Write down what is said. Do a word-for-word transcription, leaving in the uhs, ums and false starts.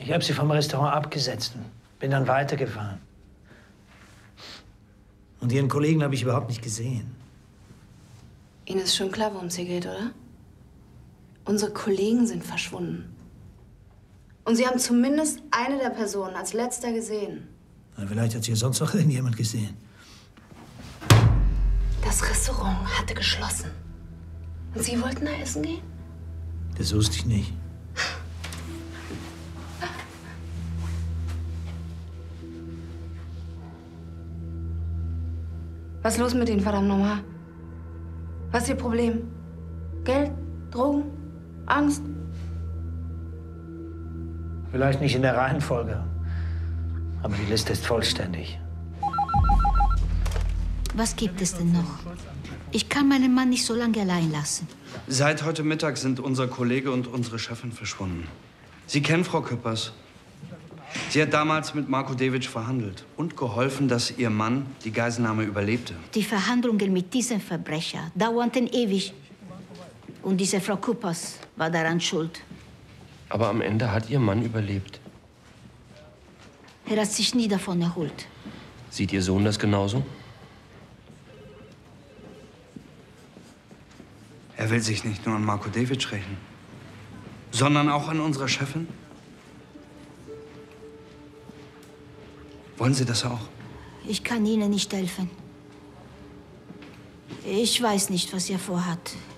Ich habe sie vom Restaurant abgesetzt und bin dann weitergefahren. Und Ihren Kollegen habe ich überhaupt nicht gesehen. Ihnen ist schon klar, worum es hier geht, oder? Unsere Kollegen sind verschwunden. Und Sie haben zumindest eine der Personen als letzter gesehen. Na, vielleicht hat sie ja sonst noch irgendjemand gesehen. Das Restaurant hatte geschlossen. Und Sie wollten da essen gehen? Das wusste ich nicht. Was ist los mit Ihnen, verdammt nochmal? Was ist Ihr Problem? Geld? Drogen? Angst? Vielleicht nicht in der Reihenfolge. Aber die Liste ist vollständig. Was gibt es denn noch? Ich kann meinen Mann nicht so lange allein lassen. Seit heute Mittag sind unser Kollege und unsere Chefin verschwunden. Sie kennen Frau Küppers. Sie hat damals mit Marko Devic verhandelt und geholfen, dass ihr Mann die Geiselnahme überlebte. Die Verhandlungen mit diesem Verbrecher dauerten ewig. Und diese Frau Küppers war daran schuld. Aber am Ende hat Ihr Mann überlebt. Er hat sich nie davon erholt. Sieht Ihr Sohn das genauso? Er will sich nicht nur an Marko Devic rächen, sondern auch an unserer Chefin. Wollen Sie das auch? Ich kann Ihnen nicht helfen. Ich weiß nicht, was er vorhat.